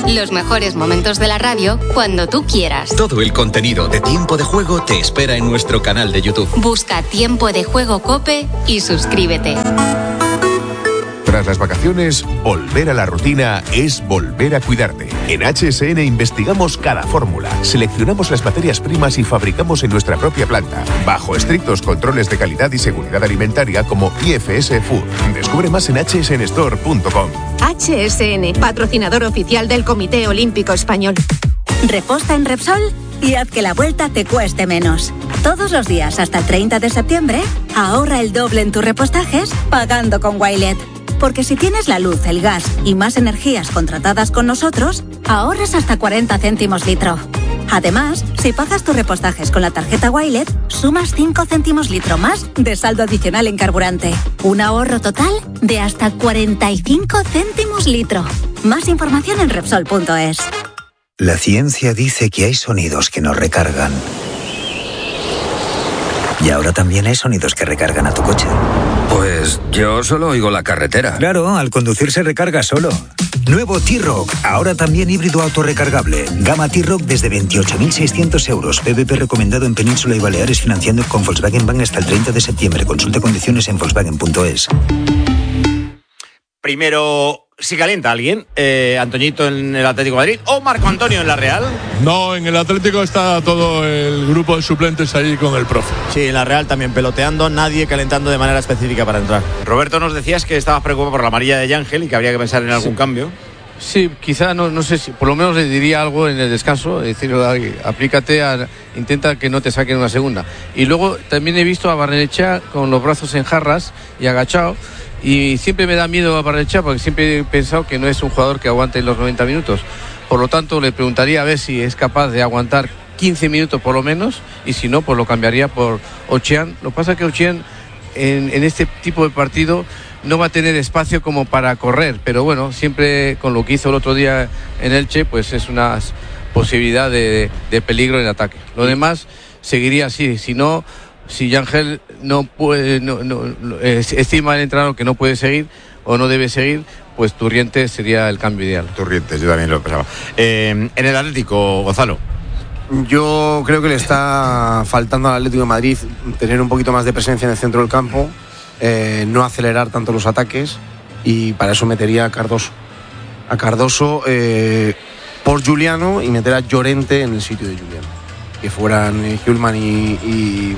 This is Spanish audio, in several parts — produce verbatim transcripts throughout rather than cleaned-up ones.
Los mejores momentos de la radio cuando tú quieras. Todo el contenido de Tiempo de Juego te espera en nuestro canal de YouTube. Busca Tiempo de Juego COPE y suscríbete. Tras las vacaciones, volver a la rutina es volver a cuidarte. En H S N investigamos cada fórmula, seleccionamos las materias primas y fabricamos en nuestra propia planta, bajo estrictos controles de calidad y seguridad alimentaria como I F S Food. Descubre más en h s n store punto com. H S N, patrocinador oficial del Comité Olímpico Español. Reposta en Repsol y haz que la vuelta te cueste menos. Todos los días hasta el treinta de septiembre, ahorra el doble en tus repostajes pagando con Wilet. Porque si tienes la luz, el gas y más energías contratadas con nosotros, ahorras hasta cuarenta céntimos litro. Además, si pagas tus repostajes con la tarjeta Wilet, sumas cinco céntimos litro más de saldo adicional en carburante. Un ahorro total de hasta cuarenta y cinco céntimos litro. Más información en Repsol punto es. La ciencia dice que hay sonidos que nos recargan. Y ahora también hay sonidos que recargan a tu coche. Pues yo solo oigo la carretera. Claro, al conducir se recarga solo. Nuevo T-Rock, ahora también híbrido autorrecargable. Gama T-Rock desde veintiocho mil seiscientos euros. P V P recomendado en Península y Baleares, financiando con Volkswagen Bank hasta el treinta de septiembre. Consulta condiciones en volkswagen punto es. Primero, si calienta alguien, eh, Antoñito en el Atlético de Madrid o Marco Antonio en la Real. No, en el Atlético está todo el grupo de suplentes ahí con el profe. Sí, en la Real también peloteando, nadie calentando de manera específica para entrar. Roberto, nos decías que estabas preocupado por la amarilla de Yángel y que habría que pensar en algún sí. cambio. Sí, quizá, no, no sé si, por lo menos le diría algo en el descanso, es decir, aplícate, a, intenta que no te saquen una segunda. Y luego también he visto a Barrenechea con los brazos en jarras y agachado, y siempre me da miedo a Barrenechea porque siempre he pensado que no es un jugador que aguante los noventa minutos. Por lo tanto, le preguntaría a ver si es capaz de aguantar quince minutos por lo menos, y si no, pues lo cambiaría por Ochian. Lo que pasa es que Ochian en, en este tipo de partido no va a tener espacio como para correr, pero bueno, siempre con lo que hizo el otro día en Elche, pues es una posibilidad de, de peligro en ataque. Lo demás seguiría así, si no, si Yángel no puede, no, no, no, estima el entrenador que no puede seguir o no debe seguir, pues Turrientes sería el cambio ideal. Turrientes, yo también lo pensaba. Eh, en el Atlético, Gonzalo. Yo creo que le está faltando al Atlético de Madrid tener un poquito más de presencia en el centro del campo, eh, no acelerar tanto los ataques, y para eso metería a Cardoso. A Cardoso eh, por Juliano, y meter a Llorente en el sitio de Juliano. Que fueran eh, Hjulman y, y,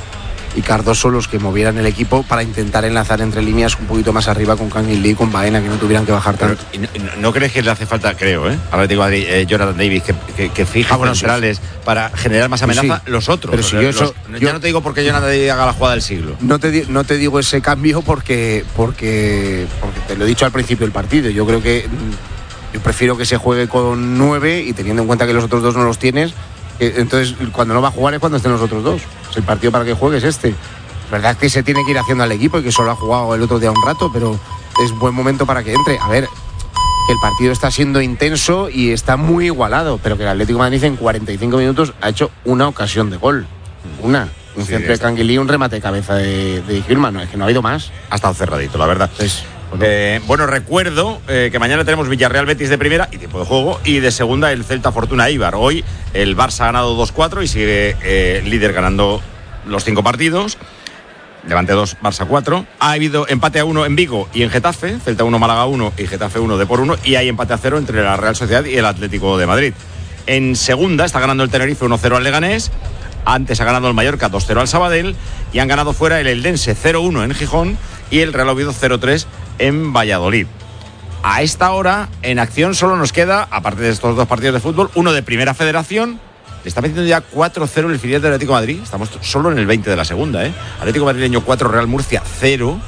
y Cardoso los que movieran el equipo para intentar enlazar entre líneas un poquito más arriba con Kangin Lee y con Baena, que no tuvieran que bajar tanto. Pero, ¿no, ¿No crees que le hace falta, creo, eh, al Atlético de Madrid, eh, Jonathan Davis, que, que, que fije ah, bueno, centrales sí, sí. para generar más amenaza? Sí. Los otros. Pero si yo, eso, los, yo ya no te digo porque Jonathan Davis haga la jugada del siglo. No te, no te digo ese cambio porque, porque, porque te lo he dicho al principio del partido. Yo creo que yo prefiero que se juegue con nueve, y teniendo en cuenta que los otros dos no los tienes, entonces cuando no va a jugar es cuando estén los otros dos. El partido para que juegue es este. Es verdad que se tiene que ir haciendo al equipo y que solo ha jugado el otro día un rato, pero es buen momento para que entre. A ver, que el partido está siendo intenso y está muy igualado, pero que el Atlético de Madrid en cuarenta y cinco minutos ha hecho una ocasión de gol. Una. Un sí, centro de Kangin Lee, un remate de cabeza de, de Hjulman. No, es que no ha habido más. Ha estado cerradito, la verdad. Pues, bueno, eh, bueno, recuerdo eh, que mañana tenemos Villarreal Betis de primera y tiempo de juego, y de segunda el Celta Fortuna Eibar. Hoy el Barça ha ganado dos cuatro y sigue eh, líder ganando los cinco partidos. Levante dos, Barça cuatro. Ha habido empate a uno en Vigo y en Getafe, Celta uno, Málaga uno y Getafe uno, Depor uno, y hay empate a cero entre la Real Sociedad y el Atlético de Madrid. En segunda está ganando el Tenerife uno cero al Leganés. Antes ha ganado el Mallorca dos cero al Sabadell, y han ganado fuera el Eldense cero uno en Gijón y el Real Oviedo cero tres en Valladolid. A esta hora, en acción, solo nos queda, aparte de estos dos partidos de fútbol, uno de Primera Federación. Le está metiendo ya cuatro cero en el filial del Atlético de Madrid. Estamos solo en el veinte de la segunda, ¿eh? Atlético Madrileño cuatro, Real Murcia cero.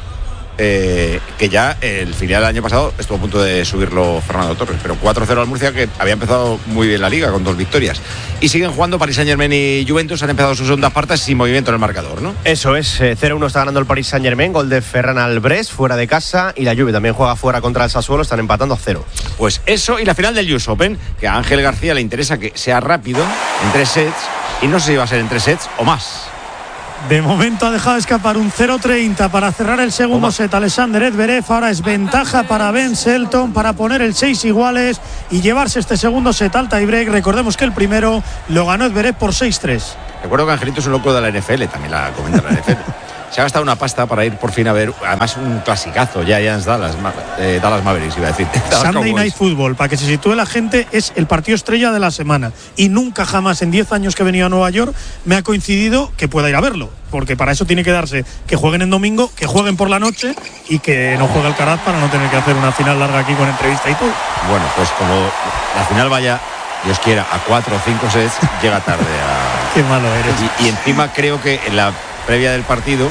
Eh, que ya el filial del año pasado estuvo a punto de subirlo Fernando Torres, pero cuatro cero al Murcia, que había empezado muy bien la liga con dos victorias. Y siguen jugando Paris Saint-Germain y Juventus, han empezado sus segundas partes sin movimiento en el marcador, ¿no? Eso es, eh, cero uno está ganando el Paris Saint-Germain, gol de Ferran Albrés fuera de casa, y la Juve también juega fuera contra el Sassuolo, están empatando a cero. Pues eso, y la final del U S Open, que a Ángel García le interesa que sea rápido, en tres sets, y no sé si va a ser en tres sets o más. De momento ha dejado escapar un cero treinta para cerrar el segundo set. Alexander Zverev. Ahora es ventaja para Ben Shelton para poner el seis iguales y llevarse este segundo set al tiebreak. Recordemos que el primero lo ganó Zverev por seis tres. Recuerdo que Angelito es un loco de la N F L, también la comenta la N F L. Se ha gastado una pasta para ir por fin a ver, además un clasicazo, Giants Dallas, eh, Dallas Mavericks, iba a decir. Sunday Night Football, para que se sitúe la gente, es el partido estrella de la semana. Y nunca jamás en diez años que he venido a Nueva York me ha coincidido que pueda ir a verlo. Porque para eso tiene que darse que jueguen en domingo, que jueguen por la noche y que no juegue Alcaraz para no tener que hacer una final larga aquí con entrevista y todo. Bueno, pues como la final vaya, Dios quiera, a cuatro o cinco sets, llega tarde a... Qué malo eres. Y, y encima creo que en la previa del partido,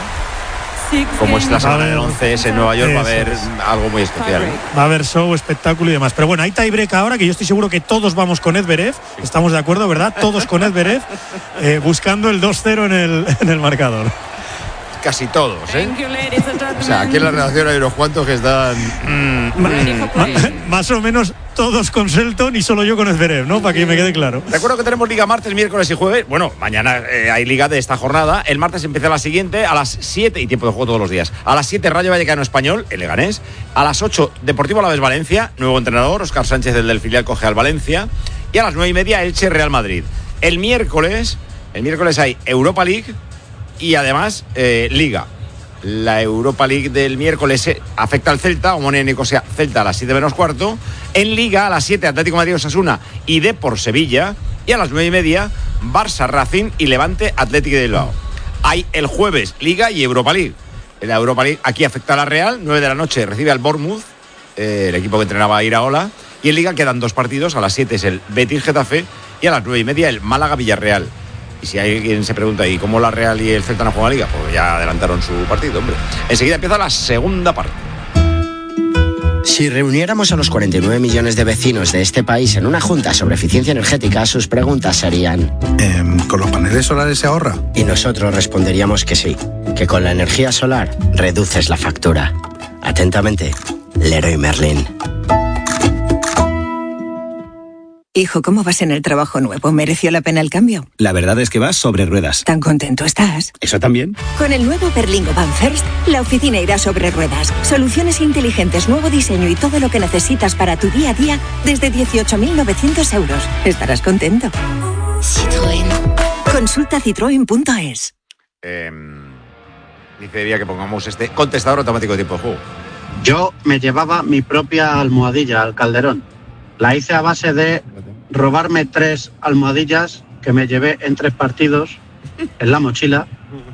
como es la semana del once S en Nueva York, va a haber algo muy especial, ¿eh? Va a haber show, espectáculo y demás. Pero bueno, hay tiebreak ahora, que yo estoy seguro que todos vamos con Zverev. Estamos de acuerdo, ¿verdad? Todos con Zverev, eh, buscando el dos cero en el, en el marcador. Casi todos, ¿eh? O sea, aquí en la redacción hay unos cuantos que están... Mm, mm, mm. Más o menos todos con Shelton y solo yo con Zverev, ¿no? Para que me quede claro. Recuerdo que tenemos liga martes, miércoles y jueves. Bueno, mañana eh, hay liga de esta jornada. El martes empieza la siguiente a las siete y tiempo de juego todos los días. A las siete Rayo Vallecano Español, el Leganés. A las ocho Deportivo Alavés Valencia, nuevo entrenador, Óscar Sánchez, del del filial, coge al Valencia. Y a las nueve y media Elche Real Madrid. El miércoles, el miércoles hay Europa League y además eh, liga. La Europa League del miércoles afecta al Celta, Omonia Nicosia Celta a las siete menos cuarto. En Liga a las siete Atlético Madrid Osasuna y Depor Sevilla. Y a las nueve y media Barça Racing y Levante Atlético de Bilbao. Hay el jueves Liga y Europa League. En la Europa League aquí afecta a la Real, nueve de la noche recibe al Bournemouth, eh, el equipo que entrenaba a Iraola. Y en Liga quedan dos partidos, a las siete es el Betis Getafe y a las nueve y media el Málaga Villarreal. Y si alguien se pregunta, ¿y cómo la Real y el Celta no juegan la Liga? Pues ya adelantaron su partido, hombre. Enseguida empieza la segunda parte. Si reuniéramos a los cuarenta y nueve millones de vecinos de este país en una junta sobre eficiencia energética, sus preguntas serían... Eh, ¿Con los paneles solares se ahorra? Y nosotros responderíamos que sí, que con la energía solar reduces la factura. Atentamente, Leroy Merlin. Hijo, ¿cómo vas en el trabajo nuevo? ¿Mereció la pena el cambio? La verdad es que vas sobre ruedas. ¿Tan contento estás? ¿Eso también? Con el nuevo Berlingo Van First, la oficina irá sobre ruedas. Soluciones inteligentes, nuevo diseño y todo lo que necesitas para tu día a día desde dieciocho mil novecientos euros. Estarás contento. Citroën. Consulta citroen punto es. Eh, dice Diría que pongamos este contestador automático de tiempo de juego. Yo me llevaba mi propia almohadilla al Calderón. La hice a base de robarme tres almohadillas que me llevé en tres partidos en la mochila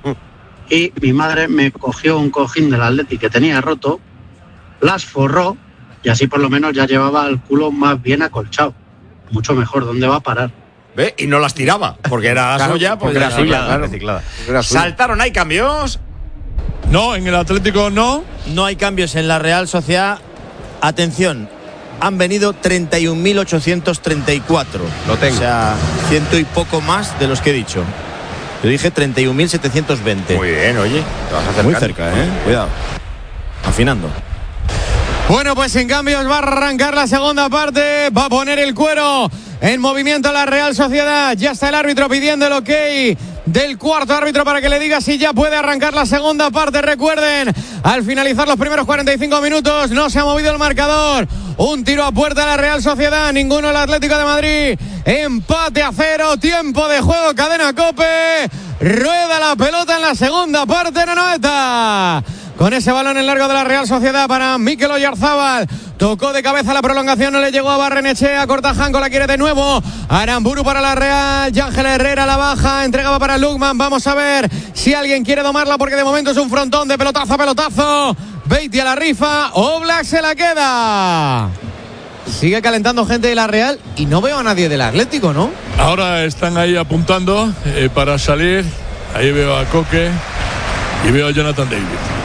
y mi madre me cogió un cojín del Atleti que tenía roto, las forró y así por lo menos ya llevaba el culo más bien acolchado. Mucho mejor, ¿dónde va a parar? ¿Ve? Y no las tiraba, porque era claro, suya, pues era reciclada, suya, claro. reciclada. Era suya. Saltaron, ¿hay cambios? No, en el Atlético no. No hay cambios en la Real Sociedad. Atención, han venido treinta y un mil ochocientos treinta y cuatro. Lo tengo. O sea, ciento y poco más de los que he dicho. Yo dije treinta y un mil setecientos veinte. Muy bien, oye. Te vas a acercar. Muy cerca, ¿eh? Cuidado. Afinando. Bueno, pues sin cambios va a arrancar la segunda parte. Va a poner el cuero en movimiento la Real Sociedad. Ya está el árbitro pidiendo el ok del cuarto árbitro para que le diga si ya puede arrancar la segunda parte. Recuerden, al finalizar los primeros cuarenta y cinco minutos no se ha movido el marcador. Un tiro a puerta de la Real Sociedad, ninguno el Atlético de Madrid. Empate a cero, tiempo de juego, cadena COPE. Rueda la pelota en la segunda parte, Anoeta. Con ese balón en largo de la Real Sociedad para Mikel Oyarzábal. Tocó de cabeza la prolongación, no le llegó a Barrenechea. Cortajanco la quiere de nuevo. Aramburu para la Real. Yángel Herrera la baja. Entregaba para Lukman. Vamos a ver si alguien quiere domarla porque de momento es un frontón de pelotazo a pelotazo. Beatty a la rifa. Oblak se la queda. Sigue calentando gente de la Real y no veo a nadie del Atlético, ¿no? Ahora están ahí apuntando eh, para salir. Ahí veo a Coque y veo a Jonathan David.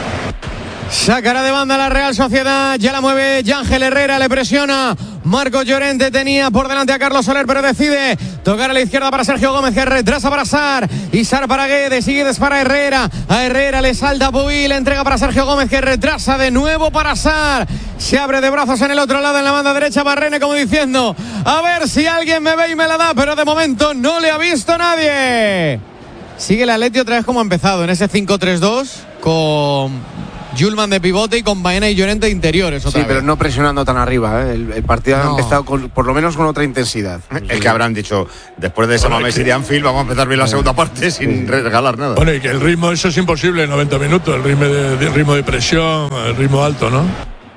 Sacará de banda la Real Sociedad, ya la mueve Yángel Herrera, le presiona Marcos Llorente, tenía por delante a Carlos Soler, pero decide tocar a la izquierda para Sergio Gómez, que retrasa para Sar, y Sar para Guedes, sigue para Herrera, a Herrera le salta Puy, le entrega para Sergio Gómez, que retrasa de nuevo para Sar, se abre de brazos en el otro lado, en la banda derecha Barrene, como diciendo, a ver si alguien me ve y me la da, pero de momento no le ha visto nadie. sigue el Atleti otra vez como ha empezado, en ese cinco tres dos, con Julman de pivote y con Baena y Llorente de interiores. Otra sí, vez. pero no presionando tan arriba. ¿eh? El, el partido no. ha empezado con, por lo menos con otra intensidad. Es que habrán dicho, después de ese bueno, Mamés y de Anfield, vamos a empezar bien la segunda parte sin regalar nada. Bueno, y que el ritmo, eso es imposible en noventa minutos, el ritmo de, de, ritmo de presión, el ritmo alto, ¿no?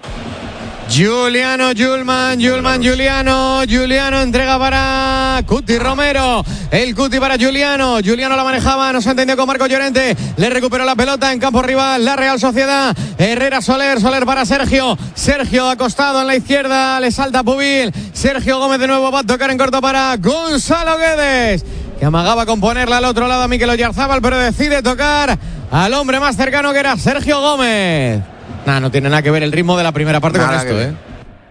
Juliano, Julman, Julman, Juliano, Juliano entrega para Cuti Romero, el Cuti para Juliano, Juliano la manejaba, no se entendió con Marco Llorente, le recuperó la pelota en campo rival, la Real Sociedad, Herrera Soler, Soler para Sergio, Sergio acostado en la izquierda, le salta Pubil, Sergio Gómez de nuevo va a tocar en corto para Gonzalo Guedes, que amagaba con ponerla al otro lado a Mikel Oyarzábal, pero decide tocar al hombre más cercano que era Sergio Gómez. Nah, no tiene nada que ver el ritmo de la primera parte nada con esto, ¿eh?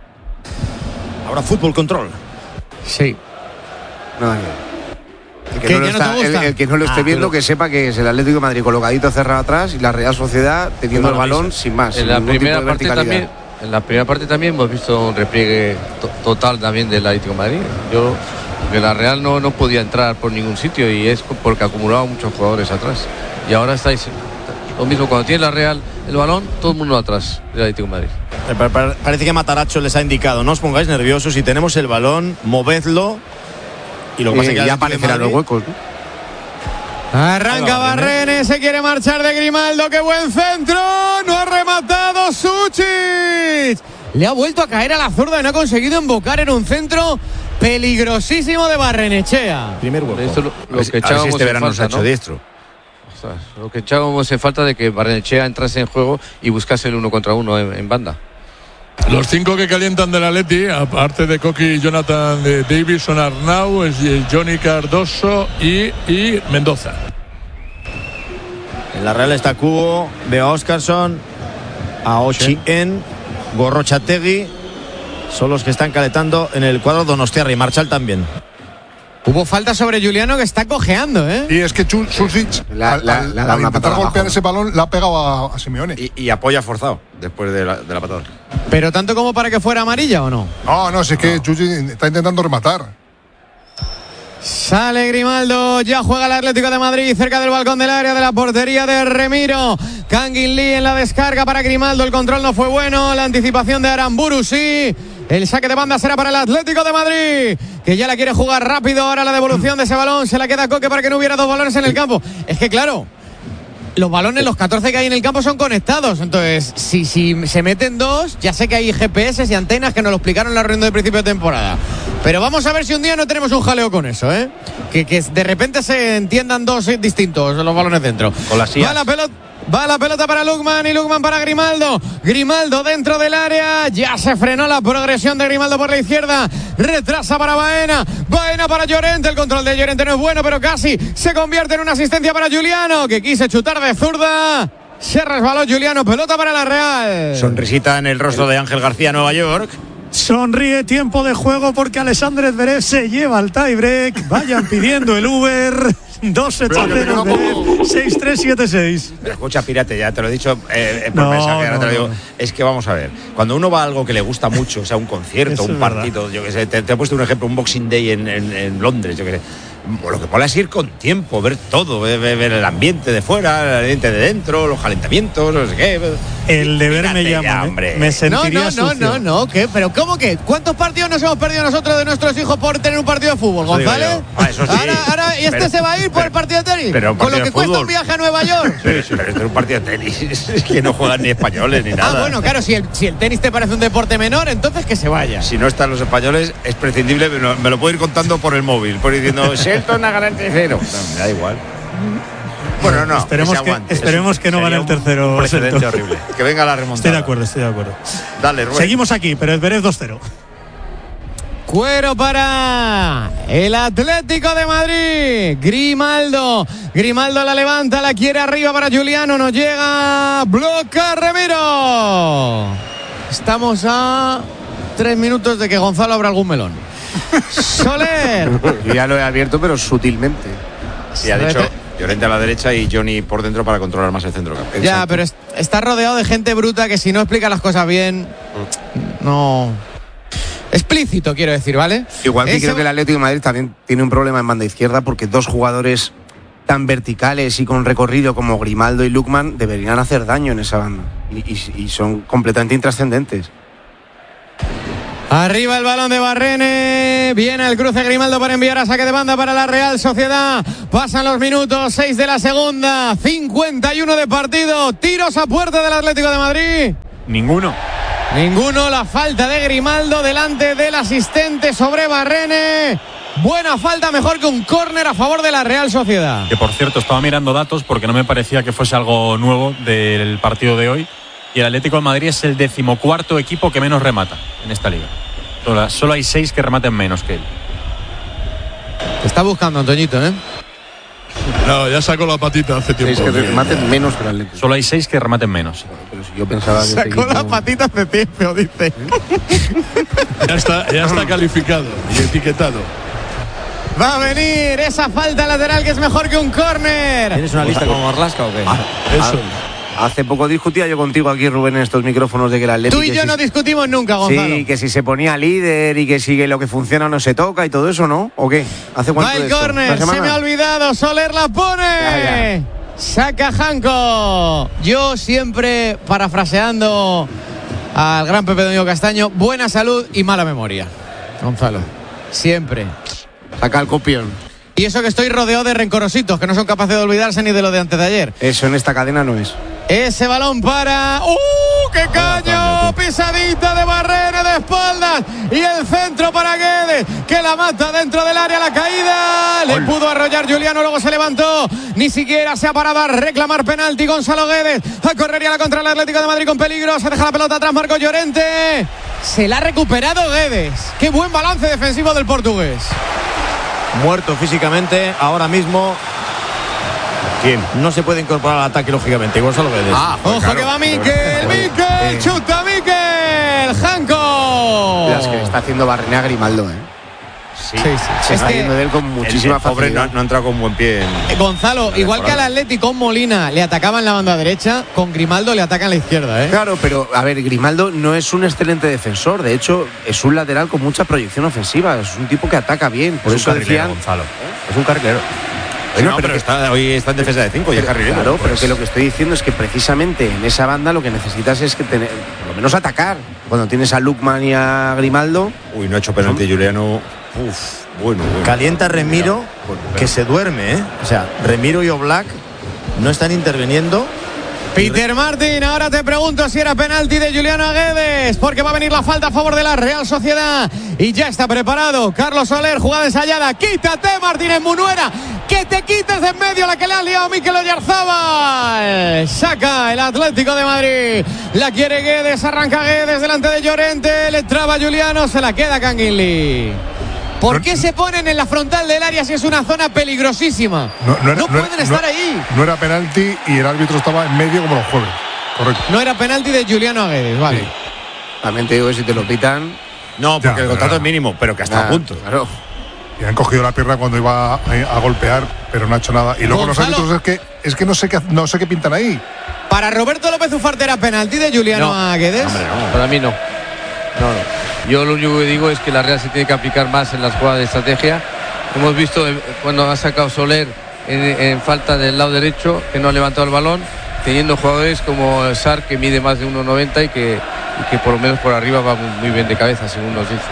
Ahora fútbol control. Sí. Nada que ver. El que, no, lo está, no el, el que no lo esté ah, viendo, pero... que sepa que es el Atlético de Madrid colocadito cerrado atrás y la Real Sociedad teniendo el balón mismo. sin más. En sin la primera tipo parte también, en la primera parte también hemos visto un repliegue to total también del Atlético de Madrid. Yo que la Real no, no podía entrar por ningún sitio y es porque acumulaba muchos jugadores atrás. Y ahora estáis lo mismo cuando tiene la Real el balón, todo el mundo atrás del Atlético de Madrid. Parece que Mataracho les ha indicado, no os pongáis nerviosos, si tenemos el balón, movedlo. Y lo que pasa es que ya aparecerán los huecos, ¿no? Arranca Barrene, se quiere marchar de Grimaldo, qué buen centro, no ha rematado Suchich. Le ha vuelto a caer a la zurda y no ha conseguido embocar en un centro peligrosísimo de Barrenechea. Primer hueco. Esto lo, lo que echábamos si este verano falta, nos ha hecho ¿no? diestro. O sea, lo que echábamos en falta de que Barrenechea entrase en juego y buscase el uno contra uno en, en banda. Los cinco que calientan del Atleti, aparte de Coqui y Jonathan de Davis, son Arnau, es Johnny Cardoso y, y Mendoza. En la Real está Cubo, veo a Oscarson, a Ochien, Gorrochategui, son los que están calentando en el cuadro Donostiarra y Marchal también. Hubo falta sobre Juliano que está cojeando, ¿eh? Y es que Susic, la, al, la, la, al, al intentar golpear abajo. ese balón, le ha pegado a, a Simeone. Y, y apoya forzado después de la, de la patada. ¿Pero tanto como para que fuera amarilla o no? No, no, si es que Susic está intentando rematar. Sale Grimaldo, ya juega el Atlético de Madrid cerca del balcón del área de la portería de Remiro. Kangin Lee en la descarga para Grimaldo, el control no fue bueno, la anticipación de Aramburu sí. El saque de banda será para el Atlético de Madrid, que ya la quiere jugar rápido. Ahora la devolución de ese balón se la queda a Coque para que no hubiera dos balones en el campo. Es que claro, los balones, los catorce que hay en el campo son conectados. Entonces, si, si se meten dos, ya sé que hay G P S y antenas que nos lo explicaron en la reunión de principio de temporada. Pero vamos a ver si un día no tenemos un jaleo con eso, ¿eh? Que, que de repente se entiendan dos distintos los balones dentro. Con las Va la pelota. Va la pelota para Lukman y Lukman para Grimaldo. Grimaldo dentro del área. Ya se frenó la progresión de Grimaldo por la izquierda. Retrasa para Baena. Baena para Llorente. El control de Llorente no es bueno, pero casi se convierte en una asistencia para Juliano, que quise chutar de zurda. Se resbaló Juliano. Pelota para la Real. Sonrisita en el rostro de Ángel García, Nueva York. Sonríe, tiempo de juego porque Alexandre Zverev se lleva al tiebreak. Vayan pidiendo el Uber. dos ocho cero seis tres siete seis. Pero escucha, Pirate, ya te lo he dicho eh, por no, mensaje, ahora no, te lo digo. No. Es que vamos a ver, cuando uno va a algo que le gusta mucho, o sea, un concierto, eso un partido, verdad. Yo que sé, te, te he puesto un ejemplo, un Boxing Day en, en, en Londres, yo que sé. Lo que mola es ir con tiempo, ver todo, ver, ver el ambiente de fuera, el ambiente de dentro, los calentamientos, no sé qué. El deber me llama, ya, hombre. Me sentiría No, no, no, no, no, ¿qué? ¿Pero cómo que? ¿Cuántos partidos nos hemos perdido nosotros de nuestros hijos por tener un partido de fútbol, González? Ah, eso sí. Ahora, ahora, ¿y este pero, se va a ir por pero, el partido de tenis? Pero con lo que de cuesta un viaje a Nueva York. Pero, pero este es un partido de tenis, es que no juegan ni españoles ni nada. Ah, bueno, claro, si el, si el tenis te parece un deporte menor, entonces que se vaya. Si no están los españoles, es prescindible, me lo, me lo puedo ir contando por el móvil, por ir diciendo, Shelton a garantía cero. No, me da igual. Bueno, no. Esperemos que, que, esperemos que no gane el tercero. Un precedente horrible. Que venga la remontada. Estoy de acuerdo, estoy de acuerdo. Dale, Rubén. Seguimos aquí, pero el Zverev dos cero. Cuero para el Atlético de Madrid. Grimaldo. Grimaldo la levanta, la quiere arriba para Juliano. No llega. Bloca Remiro. Estamos a tres minutos de que Gonzalo abra algún melón. Soler. Yo ya lo he abierto, pero sutilmente. Sí, ha dicho Llorente a la derecha y Johnny por dentro para controlar más el centro campo. Ya, Exacto. Pero está rodeado de gente bruta que si no explica las cosas bien, no. Explícito, quiero decir, ¿vale? Igual que Ese... creo que el Atlético de Madrid también tiene un problema en banda izquierda porque dos jugadores tan verticales y con recorrido como Grimaldo y Lookman deberían hacer daño en esa banda. Y, y, y son completamente intrascendentes. Arriba el balón de Barrene. Viene el cruce Grimaldo para enviar a saque de banda para la Real Sociedad. Pasan los minutos, seis de la segunda, cincuenta y uno de partido. Tiros a puerta del Atlético de Madrid. Ninguno. Ninguno. La falta de Grimaldo delante del asistente sobre Barrene. Buena falta, mejor que un córner a favor de la Real Sociedad. Que por cierto, estaba mirando datos porque no me parecía que fuese algo nuevo del partido de hoy. Y el Atlético de Madrid es el decimocuarto equipo que menos remata en esta liga. Solo, solo hay seis que rematen menos que él. Te está buscando, Antoñito, ¿eh? No, ya sacó la patita hace tiempo. Seis que rematen menos que el Atlético. Solo hay seis que rematen menos. Pero si yo pensaba que sacó este equipo... la patita hace tiempo, dice. Ya está, ya está calificado y etiquetado. Va a venir esa falta lateral que es mejor que un córner. ¿Tienes una lista como Marlasca o qué? Ah, Eso. Hace poco discutía yo contigo aquí, Rubén, en estos micrófonos de que el Atlético... Tú y yo si, no discutimos nunca, Gonzalo. Sí, que si se ponía líder y que si lo que funciona no se toca y todo eso, ¿no? ¿O qué? ¿Hace cuánto Va el de esto? córner, se me ha olvidado, Soler la pone. Ya, ya. Saca Janko. Yo siempre, parafraseando al gran Pepe Domingo Castaño, buena salud y mala memoria, Gonzalo. Siempre. Saca el copión. Y eso que estoy rodeado de rencorositos que no son capaces de olvidarse ni de lo de antes de ayer. Eso en esta cadena no es. Ese balón para... ¡Uh! ¡Qué caño! Pisadita de Barrene de espaldas. Y el centro para Guedes, que la mata dentro del área, la caída. Le pudo arrollar Juliano, luego se levantó. Ni siquiera se ha parado a reclamar penalti Gonzalo Guedes. A correría la contra el Atlético de Madrid con peligro. Se deja la pelota atrás Marco Llorente. Se la ha recuperado Guedes. ¡Qué buen balance defensivo del portugués! Muerto físicamente, ahora mismo. ¿Quién? No se puede incorporar al ataque, lógicamente. Gonzalo Guedes. Ah, pues ojo, claro, que va Miquel, Miquel, eh. chuta Miquel, Janko. Las que le está haciendo Barrene a Grimaldo, ¿eh? Sí, sí, sí. Se está yendo de él con muchísima el, el pobre facilidad. No, no ha entrado con buen pie. En, eh, Gonzalo, igual que al Atlético con Molina le atacaban la banda derecha, con Grimaldo le atacan la izquierda, ¿eh? Claro, pero a ver, Grimaldo no es un excelente defensor. De hecho, es un lateral con mucha proyección ofensiva. Es un tipo que ataca bien. Por es eso un decían. Gonzalo. ¿Eh? Es un carrilero. Bueno, no, pero, pero que está, hoy está en defensa de cinco y es carrilero. Claro, pues. pero que lo que estoy diciendo es que precisamente en esa banda lo que necesitas es que tener, por lo menos atacar. Cuando tienes a Lookman y a Grimaldo. Uy, no ha hecho penalti ¿son? Juliano. Uf, bueno, bueno. Calienta Remiro, que se duerme, ¿eh? O sea, Remiro y Oblak no están interviniendo. Peter Martin, ahora te pregunto si era penalti de Juliano Guedes, porque va a venir la falta a favor de la Real Sociedad y ya está preparado Carlos Soler, jugada ensayada. Quítate, Martínez Munuera, que te quites de en medio la que le ha liado Mikel Oyarzabal. Saca el Atlético de Madrid, la quiere Guedes, arranca Guedes delante de Llorente, le traba Juliano, se la queda Canguilí. ¿Por qué se ponen en la frontal del área si es una zona peligrosísima? No, no, era, no pueden no, estar no, ahí. No era penalti y el árbitro estaba en medio como los jueves. Correcto. No era penalti de Juliano Guedes, vale. Sí. También te digo que si te lo pitan. No, porque ya, el contrato no. es mínimo, pero que hasta a punto. Claro. Y han cogido la pierna cuando iba a, a golpear, pero no ha hecho nada. Y luego Gonzalo, los árbitros es que es que no sé qué no sé qué pintan ahí. Para Roberto López Ufarte era penalti de Juliano no. Guedes. Hombre, no. Para mí no. No, no. Yo lo único que digo es que la Real se tiene que aplicar más en las jugadas de estrategia. Hemos visto cuando ha sacado Soler en, en falta del lado derecho, que no ha levantado el balón, teniendo jugadores como Sar, que mide más de uno noventa y que, y que por lo menos por arriba va muy, muy bien de cabeza, según nos dice.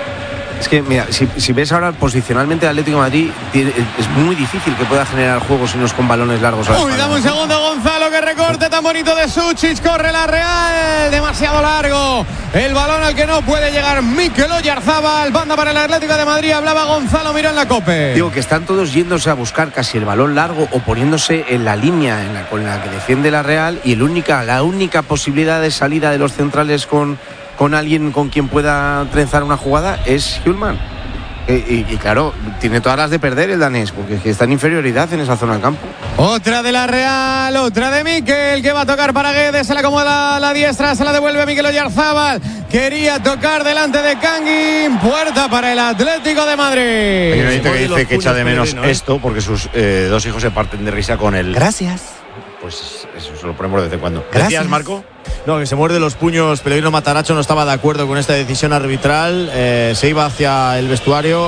Es que, mira, si, si ves ahora posicionalmente el Atlético de Madrid, tiene, es muy difícil que pueda generar juegos si no es con balones largos. Uy, dame un segundo, Gonzalo, que recorte tan bonito de Suchich, corre la Real, demasiado largo. El balón al que no puede llegar Mikel Oyarzabal, banda para el Atlético de Madrid, hablaba Gonzalo Miró en la COPE. Digo que están todos yéndose a buscar casi el balón largo o poniéndose en la línea en la, con la que defiende la Real y el única, la única posibilidad de salida de los centrales con... con alguien con quien pueda trenzar una jugada es Hjulman. Y, y, y claro, tiene todas las de perder el danés, porque es que está en inferioridad en esa zona del campo. Otra de la Real, otra de Mikel, que va a tocar para Guedes, se la acomoda la, la diestra, se la devuelve Mikel Oyarzabal. Quería tocar delante de Kangin, puerta para el Atlético de Madrid. Hay una gente que dice que echa de menos ¿eh? esto, porque sus eh, dos hijos se parten de risa con el... Gracias. Pues eso se lo ponemos de vez en cuando. Gracias. ¿Decías, Marco? No, que se muerde los puños. Pellegrino Mataracho no estaba de acuerdo con esta decisión arbitral. Eh, se iba hacia el vestuario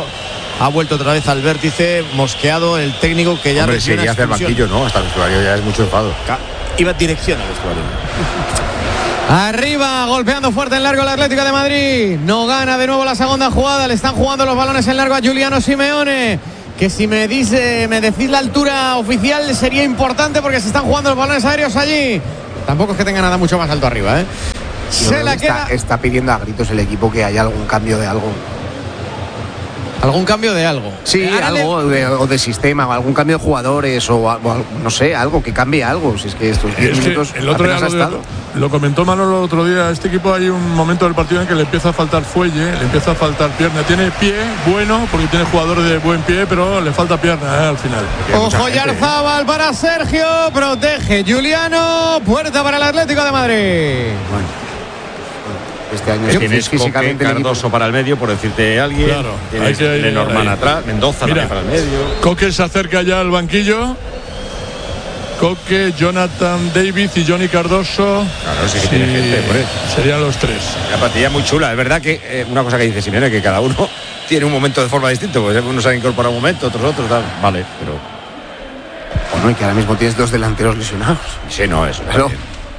ha vuelto otra vez al vértice, mosqueado el técnico que ya Hombre, si iría hacia el banquillo, ¿no? Hasta el vestuario ya es mucho enfado. Iba en dirección al vestuario. Arriba, golpeando fuerte en largo el Atlético de Madrid. No gana de nuevo la segunda jugada. Le están jugando los balones en largo a Giuliano Simeone. Que si me dice, me decís la altura oficial sería importante porque se están jugando los balones aéreos allí. Tampoco es que tenga nada mucho más alto arriba, ¿eh? Se la queda. Está, está pidiendo a gritos el equipo que haya algún cambio de algo. ¿Algún cambio de algo? Sí, algo de, o de sistema, o algún cambio de jugadores, o, o no sé, algo que cambie algo. Si es que estos diez minutos el otro día lo, lo comentó Manolo el otro día. Este equipo hay un momento del partido en que le empieza a faltar fuelle, le empieza a faltar pierna. Tiene pie bueno, porque tiene jugadores de buen pie, pero le falta pierna, ¿eh? Al final. Ojo, Yarzábal para Sergio, protege Giuliano, puerta para el Atlético de Madrid. Bueno. Este año tienes físicamente Coque, Cardoso para el medio, por decirte alguien. Claro, tienes Lenormand atrás, Mendoza Mira, para el medio. Coque se acerca ya al banquillo. Coque, Jonathan David y Johnny Cardoso. Claro, sí que sí, tiene gente, por eso. Serían los tres. La plantilla muy chula. Es verdad que eh, una cosa que dice Simeone, que cada uno tiene un momento de forma distinta. Pues unos se han incorporado un momento, otros otros, tal. Vale, pero. Bueno, y que ahora mismo tienes dos delanteros lesionados. Sí, no, eso. Pero.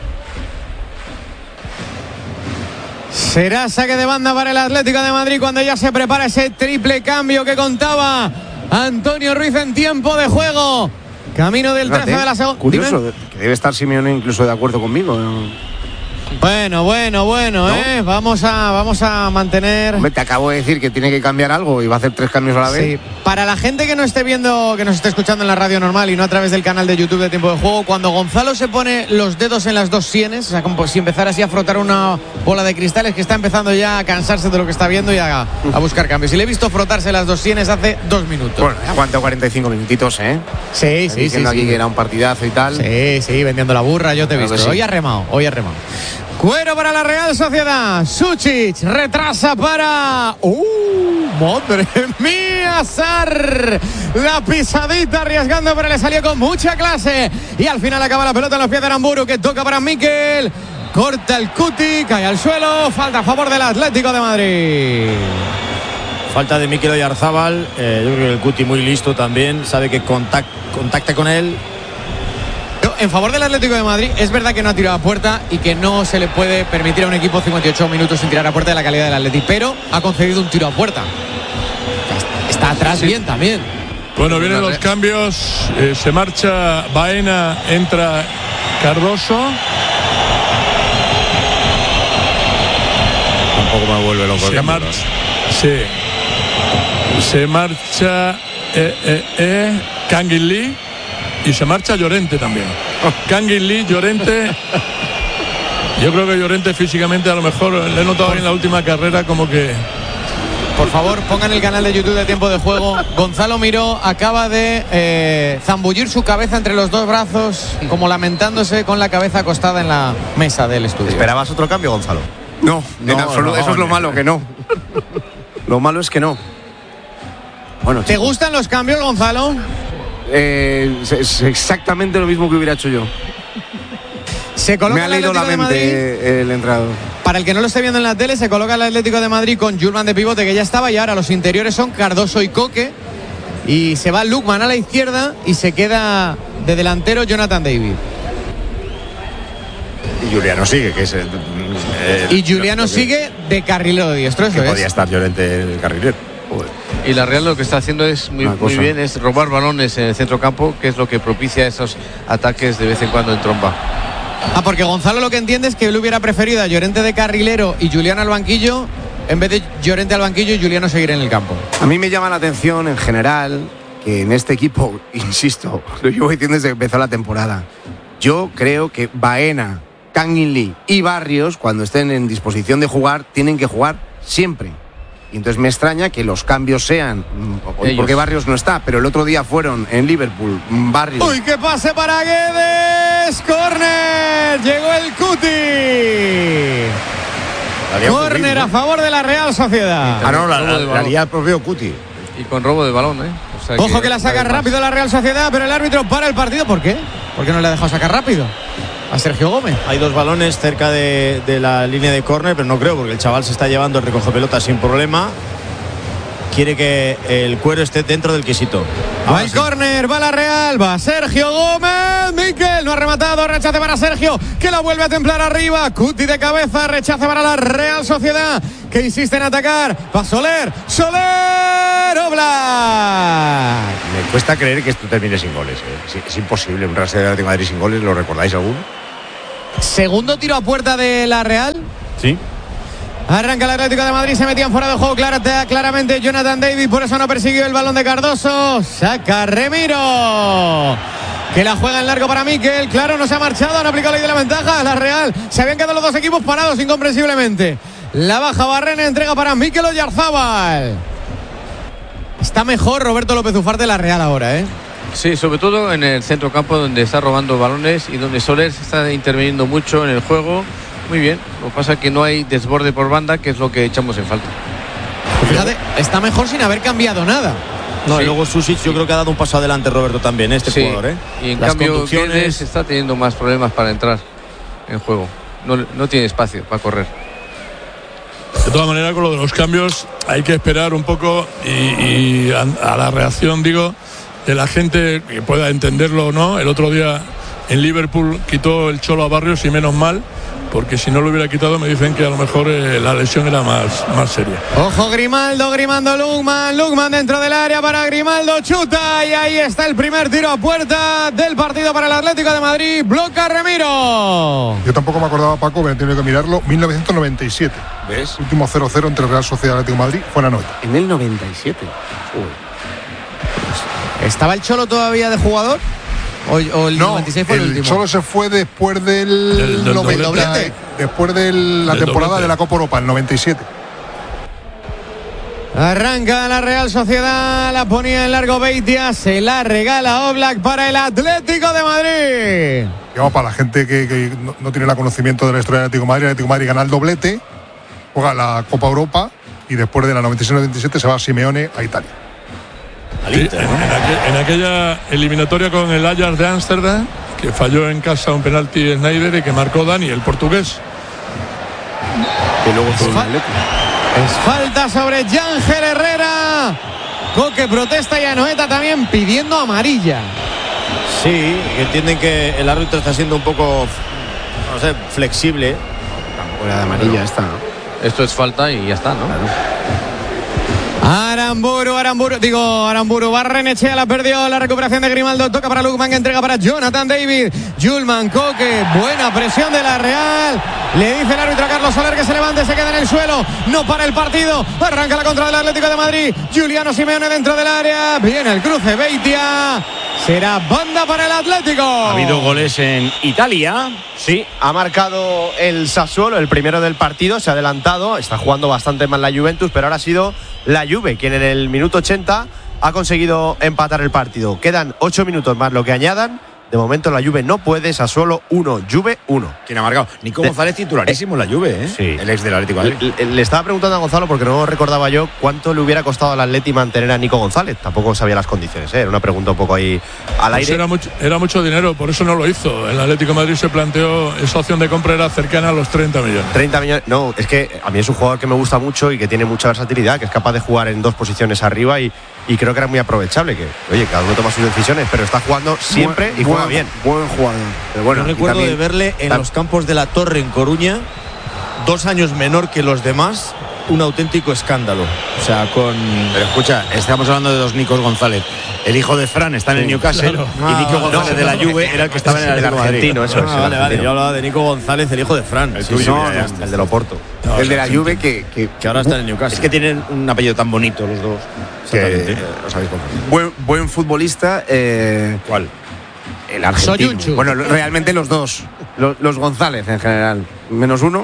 Será saque de banda para el Atlético de Madrid cuando ya se prepara ese triple cambio que contaba Antonio Ruiz en tiempo de juego. Camino del trazo de la segunda. Curioso, Dime. que debe estar Simeone incluso de acuerdo conmigo. Bueno, bueno, bueno, ¿no? ¿eh? Vamos a, vamos a mantener. Hombre, te acabo de decir que tiene que cambiar algo y va a hacer tres cambios a la vez. Sí. Para la gente que no esté viendo, que nos esté escuchando en la radio normal y no a través del canal de YouTube de Tiempo de Juego, cuando Gonzalo se pone los dedos en las dos sienes, o sea, como si empezara así a frotar una bola de cristales, que está empezando ya a cansarse de lo que está viendo y a, a buscar cambios. Y le he visto frotarse las dos sienes hace dos minutos. Bueno, aguanta cuarenta y cinco minutitos, ¿eh? Sí, sí, sí. aquí sí. que era un partidazo y tal. Sí, sí, vendiendo la burra, yo te he visto. Sí. Hoy ha remado, hoy ha remado. Cuero para la Real Sociedad. Suchic retrasa para. ¡Uh! ¡Madre mía! Sar. La pisadita arriesgando, pero le salió con mucha clase. Y al final acaba la pelota en los pies de Aramburu, que toca para Mikel. Corta el Cuti, cae al suelo. Falta a favor del Atlético de Madrid. Falta de Mikel Oyarzábal. Eh, yo creo que el Cuti muy listo también. Sabe que contact, contacta con él. En favor del Atlético de Madrid, es verdad que no ha tirado a puerta y que no se le puede permitir a un equipo cincuenta y ocho minutos sin tirar a puerta de la calidad del Atlético, pero ha concedido un tiro a puerta. Está atrás sí. bien también. Bueno, vienen los cambios. Eh, se marcha Baena, entra Cardoso. Tampoco me vuelve loco. Se marcha. Sí. Se marcha eh, eh, eh, Kangin Lee. Y se marcha Llorente también. Kangin Lee, Llorente. Yo creo que Llorente físicamente a lo mejor le he notado en la última carrera como que. Por favor, pongan el canal de YouTube de Tiempo de Juego. Gonzalo Miró acaba de eh, zambullir su cabeza entre los dos brazos, como lamentándose con la cabeza acostada en la mesa del estudio. ¿Esperabas otro cambio, Gonzalo? No, no en absoluto. No, eso es lo malo, que no. Lo malo es que no. Bueno, ¿te gustan los cambios, Gonzalo? Eh, es exactamente lo mismo que hubiera hecho yo. Se coloca Me ha leído la mente el entrenador. Para el que no lo esté viendo en la tele, se coloca el Atlético de Madrid con Jurman de pivote, que ya estaba, y ahora los interiores son Cardoso y Coque. Y se va Lukman a la izquierda y se queda de delantero Jonathan David. Y Giuliano sigue, que es el, el Y Giuliano sigue de carrilero diestro, eso que es. Podía estar Llorente el carrilero. Y la Real lo que está haciendo es muy, muy bien, es robar balones en el centro campo, que es lo que propicia esos ataques de vez en cuando en tromba. Ah, porque Gonzalo lo que entiende es que él hubiera preferido a Llorente de carrilero y Giuliano al banquillo, en vez de Llorente al banquillo y Giuliano seguir en el campo. A mí me llama la atención en general que en este equipo, insisto, lo llevo diciendo desde que empezó la temporada, yo creo que Baena, Kangin Lee y Barrios, cuando estén en disposición de jugar, tienen que jugar siempre. Y entonces me extraña que los cambios sean, Ellos. porque Barrios no está, pero el otro día fueron en Liverpool, Barrios. ¡Uy, qué pase para Guedes! ¡Córner! Llegó el Cuti. Córner a favor de la Real Sociedad. Ah, no, la, la, la haría el propio Cuti. Y con robo de balón, ¿eh? O sea, Ojo que, que la saca rápido la Real Sociedad, pero el árbitro para el partido. ¿Por qué? ¿Por qué no le ha dejado sacar rápido a Sergio Gómez? Hay dos balones cerca de, de la línea de córner, pero no creo, porque el chaval se está llevando el recoge pelota sin problema. quiere que el cuero esté dentro del quesito. Va el córner, va la Real, va Sergio Gómez. Miquel no ha rematado, rechace para Sergio, que la vuelve a templar arriba. Cuti de cabeza, rechace para la Real Sociedad, que insiste en atacar. Va Soler, Soler, Oblak. Me cuesta creer que esto termine sin goles. ¿eh? Es, es imposible un Real Sociedad de Madrid sin goles. ¿Lo recordáis alguno? Segundo tiro a puerta de la Real. Sí. Arranca el Atlético de Madrid, se metían fuera de juego clara, claramente Jonathan David, por eso no persiguió el balón de Cardoso. Saca Remiro, que la juega en largo para Miquel. Claro, no se ha marchado, no ha aplicado la ley de la ventaja. La Real, se habían quedado los dos equipos parados incomprensiblemente. La baja Barrena, entrega para Miquel Oyarzábal. Está mejor Roberto López Ufarte de la Real ahora, ¿eh? Sí, sobre todo en el centro campo, donde está robando balones y donde Soler está interviniendo mucho en el juego. Muy bien, lo que pasa es que no hay desborde por banda, que es lo que echamos en falta. Fíjate, está mejor sin haber cambiado nada. No, sí. Y luego Susic yo creo que ha dado un paso adelante Roberto también, este sí. jugador, ¿eh? Y en Las cambio conducciones... Guedes está teniendo más problemas para entrar en juego. No, no tiene espacio para correr. De todas maneras, con lo de los cambios hay que esperar un poco y, y a, a la reacción, digo, de la gente que pueda entenderlo o no. El otro día en Liverpool quitó el Cholo a Barrios y menos mal, porque si no lo hubiera quitado me dicen que a lo mejor eh, la lesión era más, más seria. Ojo Grimaldo, Grimando Lugman, Lugman dentro del área para Grimaldo, chuta y ahí está el primer tiro a puerta del partido para el Atlético de Madrid, bloca Remiro. Yo tampoco me acordaba, Paco, me he tenido que mirarlo, mil novecientos noventa y siete. ¿Ves? Último cero cero entre Real Sociedad y Atlético de Madrid fue en la noche. En el noventa y siete. Uy. ¿Estaba el Cholo todavía de jugador? O, o el no, noventa y seis fue el, el último. Cholo se fue después del, del, del noventa, doblete. después de la del temporada doblete. de la Copa Europa, el noventa y siete. Arranca la Real Sociedad, la ponía en largo Beitia, se la regala Oblak para el Atlético de Madrid. Digamos, para la gente que, que no, no tiene el conocimiento de la historia del Atlético de Madrid, el Atlético de Madrid gana el doblete, juega la Copa Europa y después de la noventa y seis noventa y siete se va a Simeone a Italia. Sí, en, en, aqu- en aquella eliminatoria con el Ajax de Ámsterdam, que falló en casa un penalti Sneijder y que marcó Dani, el portugués. Que luego Es, fa- es falta sobre Yángel Herrera. Coque protesta y Anoeta también pidiendo amarilla. Sí, que entienden que el árbitro está siendo un poco, no sé, flexible. Fuera de amarilla esta, ¿no? Esto es falta y ya está, ¿no? Aramburu, Aramburu, digo Aramburu, Barrenechea la perdió, la recuperación de Grimaldo, toca para Lukman, que entrega para Jonathan David, Julman, Coque, buena presión de la Real, le dice el árbitro a Carlos Soler que se levante, se queda en el suelo, no para el partido, arranca la contra del Atlético de Madrid, Juliano Simeone dentro del área, viene el cruce Beitia, será banda para el Atlético. Ha habido goles en Italia. Sí, ha marcado el Sassuolo, el primero del partido, se ha adelantado, está jugando bastante mal la Juventus, pero ahora ha sido la Juve quien en el minuto ochenta ha conseguido empatar el partido. Quedan ocho minutos más lo que añadan. De momento la Juve no puede, Sassuolo uno, Juve uno. ¿Quién ha marcado? Nico González, titularísimo en la Juve, ¿eh? Sí. El ex del Atlético de Madrid. Le, le estaba preguntando a Gonzalo porque no recordaba yo cuánto le hubiera costado al Atleti mantener a Nico González. Tampoco sabía las condiciones, ¿eh? Era una pregunta un poco ahí al Pues aire. era, mucho, era mucho dinero, por eso no lo hizo. El Atlético de Madrid se planteó, esa opción de compra era cercana a los treinta millones. treinta millones. No, es que a mí es un jugador que me gusta mucho y que tiene mucha versatilidad, que es capaz de jugar en dos posiciones arriba y, y creo que era muy aprovechable. Que, oye, cada uno toma sus decisiones, pero está jugando siempre Buen- y juega buen- bien. Buen jugador. Pero bueno, Yo y recuerdo también- de verle en tam- los campos de la Torre en Coruña, dos años menor que los demás, un auténtico escándalo. O sea, con... Pero escucha, estamos hablando de dos Nicos González. El hijo de Fran está en el Sí, Newcastle claro. y Nico Ah, González no, de la no, Juve era el que estaba en el el Atlético de Madrid. argentino, eso Ah, es, el vale, vale. argentino. Yo hablaba de Nico González, el hijo de Fran. El Sí, tuyo, sí, ya, ya sí. está. El de Oporto. No, El de la sí, Juve que, que, Que ahora está en el Newcastle. Es que tienen un apellido tan bonito los dos. Que Exactamente. eh, lo sabéis por qué. buen, buen futbolista. Eh, ¿Cuál? el argentino. Soyuncu. Bueno, lo- realmente los dos. Los, los González en general. Menos uno.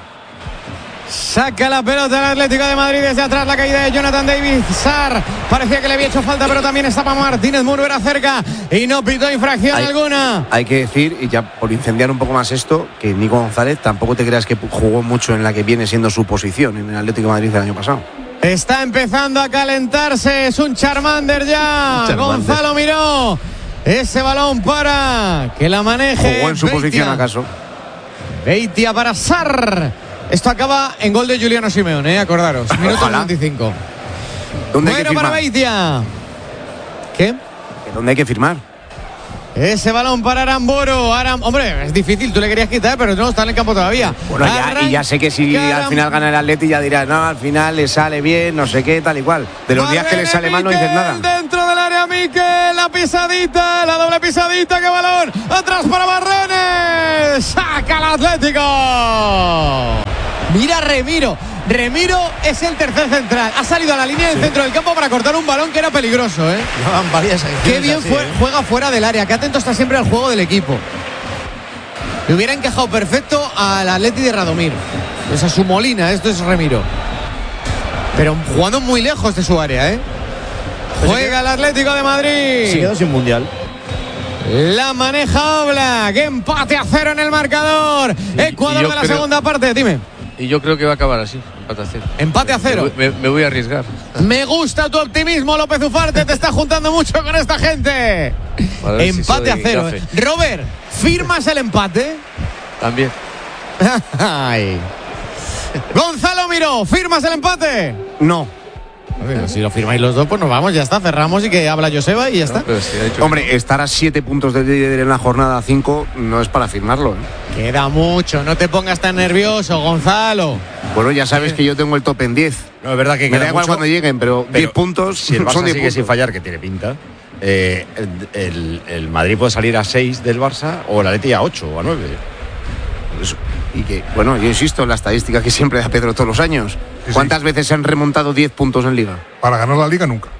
Saca la pelota el Atlético de Madrid desde atrás, la caída de Jonathan David. Sar parecía que le había hecho falta, pero también estaba Martínez Muro, era cerca y no pitó infracción Hay- alguna. Hay que decir, y ya por incendiar un poco más esto, que Nico González tampoco te creas que jugó mucho en la que viene siendo su posición en el Atlético de Madrid del año pasado. Está empezando a calentarse, es un Charmander ya. Charmander. Gonzalo Miró. Ese balón para que la maneje. ¿Jugó en su Beitia. posición acaso? Beitia para Sar. Esto acaba en gol de Juliano Simeone, ¿eh? Acordaros. Minuto Ojalá. noventa y cinco. ¿Dónde hay que Bueno para firmar? Beitia. ¿Qué? ¿Dónde hay que firmar? Ese balón para Aramburu. Aram... Hombre, es difícil, tú le querías quitar, pero no está en el campo todavía. Bueno, ya, y ya sé que si Arranca- al final gana el Atleti ya dirás, no, al final le sale bien, no sé qué, tal y cual. De los días que le sale mal no dices nada. Dentro del área Miquel, la pisadita, la doble pisadita, qué balón. Atrás para Barrenes. Saca el Atlético. Mira Remiro. Remiro es el tercer central. Ha salido a la línea del Sí. centro del campo para cortar un balón que era peligroso, ¿eh? Llevaban varias acciones Qué bien así, fue- ¿eh? juega fuera del área. Qué atento está siempre al juego del equipo. Le hubiera encajado perfecto al Atleti de Radomir. Pues a su Molina, esto es Remiro. Pero jugando muy lejos de su área, ¿eh? Juega el Atlético de Madrid. Se quedó sin mundial. La maneja Oblak. Empate a cero en el marcador. Ecuador yo de la creo- segunda parte. Dime. Y yo creo que va a acabar así, empate a cero. Empate a cero. Me, me- me voy a arriesgar. Me gusta tu optimismo, López Ufarte. Te está juntando mucho con esta gente. Para ver si Empate a soy cero. gafe. ¿eh? Robert, ¿firmas el empate? También. Ay. Gonzalo Miró, ¿firmas el empate? No. Si lo firmáis los dos, pues nos vamos, ya está. Cerramos y que habla Joseba y ya está. Hombre, estar a siete puntos de líder en la jornada cinco no es para firmarlo, ¿eh? Queda mucho, no te pongas tan nervioso, Gonzalo. Bueno, ya sabes que yo tengo el top en diez. No, es verdad que Me queda da igual mucho, cuando lleguen, pero, pero diez puntos Si el Barça son diez sigue sin puntos. fallar, que tiene pinta, eh, el, el- el Madrid puede salir a seis del Barça o el Atleti a ocho o a nueve. Eso. Y que, bueno, yo insisto en la estadística que siempre da Pedro todos los años. Sí, ¿Cuántas sí. veces se han remontado diez puntos en Liga? Para ganar la Liga nunca.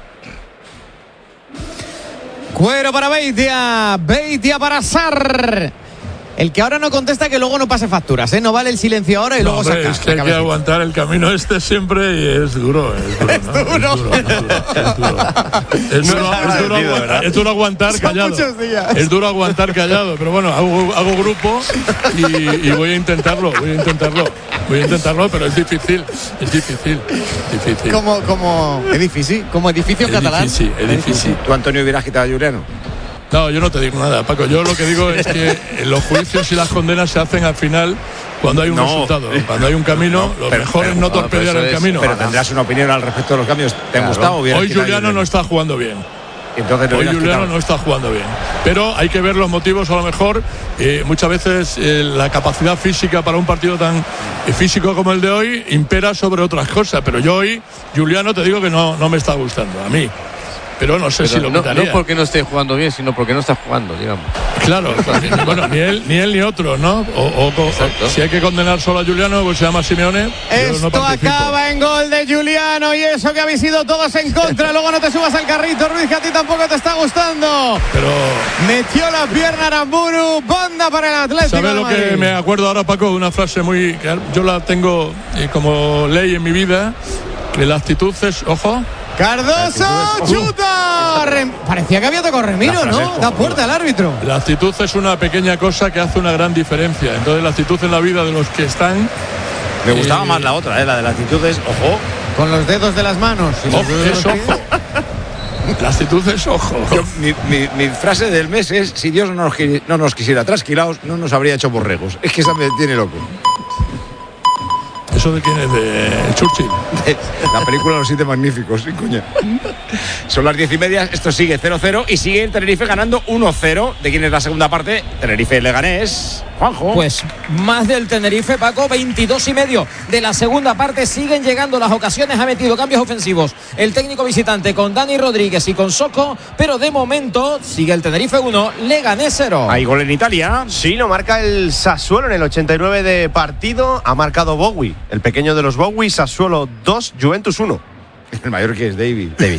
Cuero para Beitia, Beitia para Sarr. El que ahora no contesta que luego no pase facturas, ¿eh? No vale el silencio ahora y No, luego hombre, saca. es que hay que aguantar el camino este siempre y es duro, es duro, ¿no? Es duro, es duro, es duro. Es duro, No es duro sentido, aguantar- ¿verdad? es duro aguantar Son callado. muchos días. Es duro aguantar callado, pero bueno, hago, hago grupo y, y voy a intentarlo, voy a intentarlo, voy a intentarlo, pero es difícil, es difícil, difícil. Como, como edificio, como edificio Es catalán. difícil, es difícil. ¿Tú, Antonio, hubieras quitado a Juliano? No, yo no te digo nada, Paco. Yo lo que digo es que los juicios y las condenas se hacen al final cuando hay un No. resultado. Cuando hay un camino, lo pero- mejor pero- es no no, pero torpedear eso el es- camino. pero tendrás una opinión al respecto de los cambios. ¿Te han gustado o hubieras Hoy quitado a Juliano no está jugando bien. Entonces lo Hoy hubieras Juliano quitado. no está jugando bien. Pero hay que ver los motivos, a lo mejor. eh, muchas veces eh, la capacidad física para un partido tan eh, físico como el de hoy impera sobre otras cosas. Pero yo hoy, Juliano, te digo que no, no me está gustando. A mí. Pero no sé Pero si lo no, quitaría. no porque no esté jugando bien, sino porque no está jugando, digamos. Claro, porque, bueno, ni él, ni él ni otro, ¿no? O, o- o- si hay que condenar solo a Juliano, pues se llama Simeone. Yo no Esto participo. acaba en gol de Juliano y eso que habéis ido todos en contra. Luego no te subas al carrito, Ruiz, que a ti tampoco te está gustando. Pero Metió la pierna Aramburu, banda para el Atlético ¿sabes de lo Madrid. que me acuerdo ahora, Paco? De una frase muy que yo la tengo eh, como ley en mi vida, que la actitud es, ojo. Cardoso, chuta. Rem- Parecía que había tocado Remiro, La frase ¿no? es Da cojonuda. puerta al árbitro. La actitud es una pequeña cosa que hace una gran diferencia. Entonces la actitud en la vida de los que están. Me gustaba eh, más la otra, ¿eh? La de la actitud es, ojo. Con los dedos de las manos. y los Ojo, dedos de es los pies. ojo. La actitud es ojo. Yo- mi, mi- mi frase del mes es: si Dios no nos, qui- no nos quisiera trasquilados, no nos habría hecho borregos. Es que esa me tiene loco. ¿Eso de quién es? De Churchill. La película Los Siete Magníficos, sí, coña. Son las diez y media, esto sigue cero cero y sigue el Tenerife ganando uno cero. ¿De quién es la segunda parte? Tenerife Leganés. Juanjo. Pues más del Tenerife, Paco, veintidós y medio de la segunda parte. Siguen llegando las ocasiones, ha metido cambios ofensivos el técnico visitante con Dani Rodríguez y con Soco, pero de momento sigue el Tenerife uno, Leganés cero. Hay gol en Italia. Sí, lo marca el Sassuolo en el ochenta y nueve de partido. Ha marcado Bowie, el pequeño de los Bowie. Sassuolo dos, Juventus uno. El mayor que es David. David.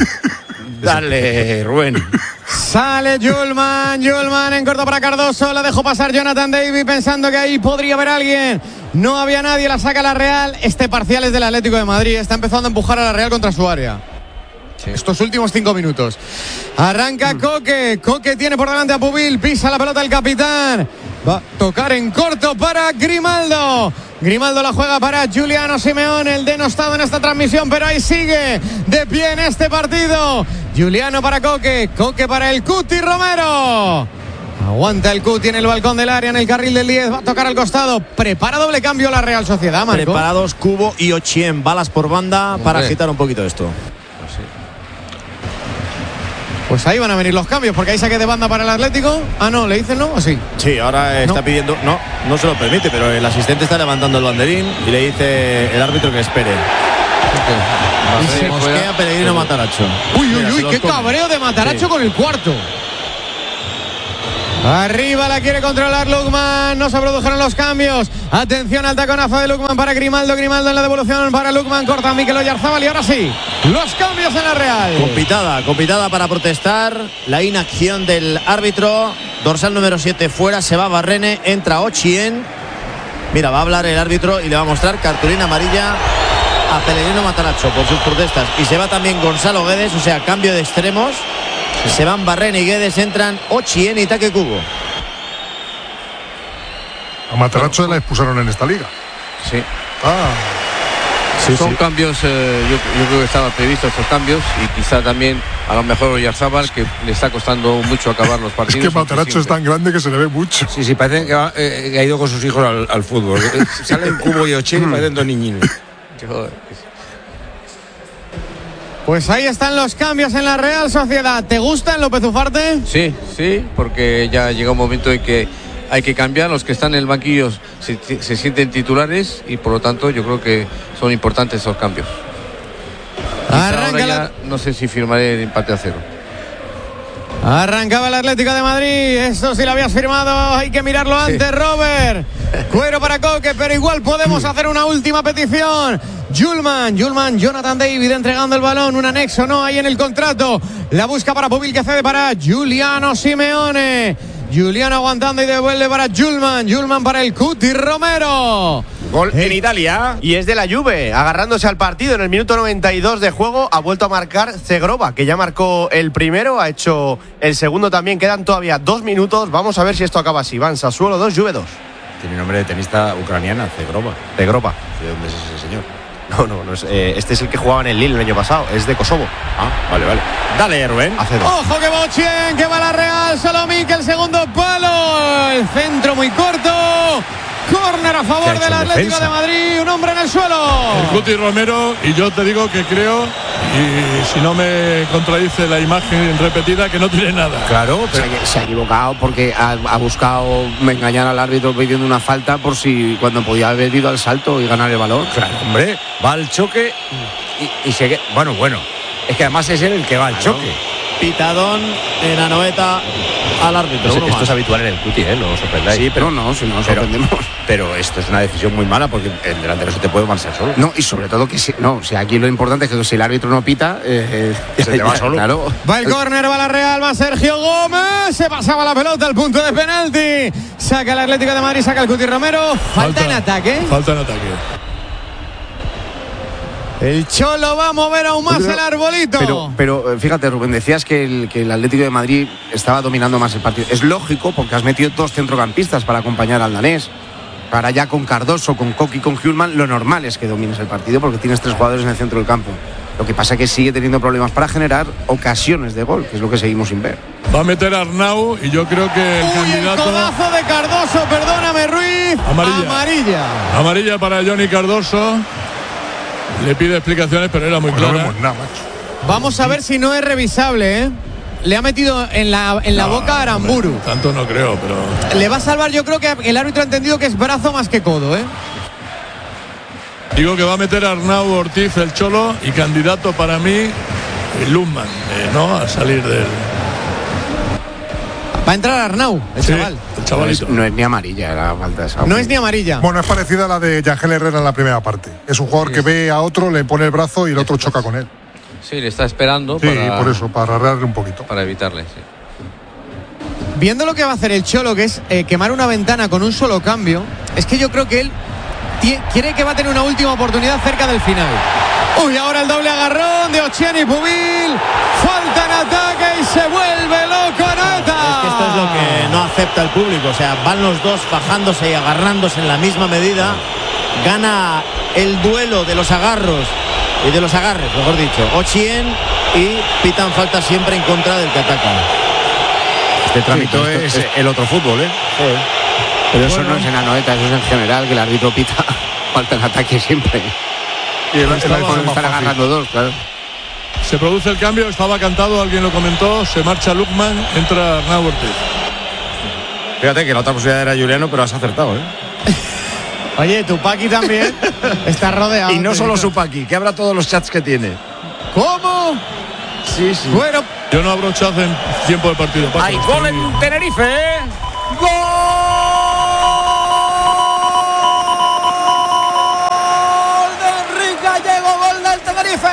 Dale, Rubén. Sale Julman, Julman en corto para Cardoso, la dejó pasar Jonathan David pensando que ahí podría haber alguien. No había nadie, la saca la Real. Este parcial es del Atlético de Madrid, está empezando a empujar a la Real contra su área. Estos últimos cinco minutos. Arranca Coque, Coque tiene por delante a Pubil, pisa la pelota el capitán. Va a tocar en corto para Grimaldo. Grimaldo la juega para Giuliano Simeone, el denostado en esta transmisión, pero ahí sigue de pie en este partido. Giuliano para Coque, Coque para el Cuti Romero. Aguanta el Cuti en el balcón del área, en el carril del diez, va a tocar al costado. Prepara doble cambio la Real Sociedad, Marco. Preparados Cubo y Ochien, balas por banda para Hombre. agitar un poquito esto. Pues ahí van a venir los cambios, porque hay saque de banda para el Atlético. Ah, no, ¿le dicen no o sí? Sí, ahora está no. pidiendo, no, no se lo permite, pero el asistente está levantando el banderín y le dice el árbitro que espere. Y se mosquea Pellegrino Matarazzo. Uy, uy, Mira, uy, qué come. cabreo de Matarazzo sí. con el cuarto. Arriba la quiere controlar Lukman. No se produjeron los cambios. Atención al taconazo de Lukman para Grimaldo. Grimaldo en la devolución para Lukman. Corta a Mikel Oyarzabal. Y ahora sí, los cambios en la Real. Compitada, compitada para protestar la inacción del árbitro. Dorsal número siete fuera. Se va Barrene. Entra Ochien. Mira, va a hablar el árbitro y le va a mostrar cartulina amarilla a Pellegrino Matarazzo por sus protestas. Y se va también Gonzalo Guedes. O sea, cambio de extremos. Se van Barrene y Guedes, entran Ochien y Take Kubo. A Matarazzo la expulsaron en esta liga. Sí. Ah. Sí, Son sí. cambios, eh, yo, yo creo que estaban previstos estos cambios y quizá también a lo mejor Oyarzabal, que le está costando mucho acabar los partidos. Es que Matarazzo es tan grande que se le ve mucho. Sí, sí, parece que ha, eh, que ha ido con sus hijos al, al fútbol. Salen Kubo y Ochien y parecen dos niñines. Pues ahí están los cambios en la Real Sociedad. ¿Te gustan, López Ufarte? Sí, sí, porque ya llega un momento en que hay que cambiar. Los que están en el banquillo se, se sienten titulares y por lo tanto yo creo que son importantes esos cambios. Arranca ya, la... No sé si firmaré el empate a cero. Arrancaba el Atlético de Madrid. Esto si lo habías firmado hay que mirarlo antes, sí. Robert. Cuero para Coque, pero igual podemos hacer una última petición. Julman, Julman, Jonathan David entregando el balón, un anexo no hay en el contrato. La busca para Pubil, que cede para Giuliano Simeone. Giuliano aguantando y devuelve para Julman. Julman para el Cuti Romero. Gol en Italia. Y es de la Juve, agarrándose al partido en el minuto noventa y dos de juego. Ha vuelto a marcar Zegrova, que ya marcó el primero, ha hecho el segundo también. Quedan todavía dos minutos. Vamos a ver si esto acaba así. Van Sassuolo dos, Juve dos. Tiene nombre de tenista ucraniana, Zegrova. Zegrova. ¿De dónde es ese señor? No, no, no es, eh, este es el que jugaba en el Lille el año pasado. Es de Kosovo. Ah, vale, vale. Dale, Rubén. Ojo que Bochien, que va la Real. Solo Mikel, segundo palo. El centro muy corto. Córner a favor del Atlético de Madrid. Un hombre en el suelo. El Cuti Romero, y yo te digo que creo, y si no me contradice la imagen repetida, que no tiene nada. Claro, pero se, se ha equivocado porque ha, ha buscado engañar al árbitro pidiendo una falta por si cuando podía haber ido al salto y ganar el balón. Claro, hombre, va al choque y, y se... Bueno, bueno, es que además es él el que va al claro. choque. Pitadón en la noeta al árbitro. Esto, esto es habitual en el Cuti, ¿eh? No os sorprendáis. Sí, pero no, no, si no nos pero, sorprendemos. Pero esto es una decisión muy mala porque el delantero se te puede marchar solo. No, y sobre todo que si, no, o sea, aquí lo importante es que si el árbitro no pita, eh, se te va solo. Claro. Va el córner, va la Real, va Sergio Gómez. Se pasaba la pelota al punto de penalti. Saca el Atlético de Madrid, saca el Cuti Romero. Falta, falta en ataque. Falta en ataque. El Cholo va a mover aún más pero, el arbolito. Pero, pero fíjate, Rubén, decías que el, que el Atlético de Madrid estaba dominando más el partido. Es lógico porque has metido dos centrocampistas para acompañar al danés. Para ya con Cardoso, con Coque y con Hjulman, lo normal es que domines el partido porque tienes tres jugadores en el centro del campo. Lo que pasa es que sigue teniendo problemas para generar ocasiones de gol, que es lo que seguimos sin ver. Va a meter a Arnau y yo creo que el Uy, candidato... el codazo de Cardoso, perdóname, Ruiz. Amarilla. Amarilla. Amarilla para Johnny Cardoso. Le pide explicaciones, pero era muy pues clara. No vemos nada, macho. Vamos a ver si no es revisable, ¿eh? Le ha metido en la, en la no, boca a Aramburu. Hombre, tanto no creo, pero... Le va a salvar, yo creo que el árbitro ha entendido que es brazo más que codo, ¿eh? Digo que va a meter a Arnau Ortiz, el Cholo, y candidato para mí, Lundman, eh, ¿no? A salir del... Va a entrar Arnau, el sí, chaval. El chavalito. No es, no es ni amarilla la falta esa. No es ni amarilla. Bueno, es parecida a la de Yangel Herrera en la primera parte. Es un jugador sí, que sí. ve a otro, le pone el brazo y el otro choca con él. Sí, le está esperando. Sí, para, por eso, para arreglarle un poquito. Para evitarle, sí. Viendo lo que va a hacer el Cholo, que es eh, quemar una ventana con un solo cambio, es que yo creo que él quiere que va a tener una última oportunidad cerca del final. Uy, ahora el doble agarrón de Ochien y Pubil. Falta en ataque y se vuelve loco Nata. Es que esto es lo que no acepta el público. O sea, van los dos fajándose y agarrándose en la misma medida. Gana el duelo de los agarros y de los agarres, mejor dicho, Ochien, y pitan falta siempre en contra del que ataca. Este trámite sí, es, es el otro fútbol, ¿eh? Sí. Pero eso bueno. no es en la noeta, eso es en general, que el árbitro pita falta en ataque siempre. Y el, el, el están agarrando dos, claro. Se produce el cambio, estaba cantado, alguien lo comentó, se marcha Lukman, entra Arnau Ortiz. Fíjate que la otra posibilidad era Juliano, pero has acertado, ¿eh? Oye, Tupaki también está rodeado. Y no solo Supaki, que abra todos los chats que tiene. ¿Cómo? Sí, sí. Bueno, yo no abro chats en tiempo de partido. Paco. Hay gol en Tenerife, ¿eh? ¡Gol de Enrique Gallego! ¡Gol del Tenerife!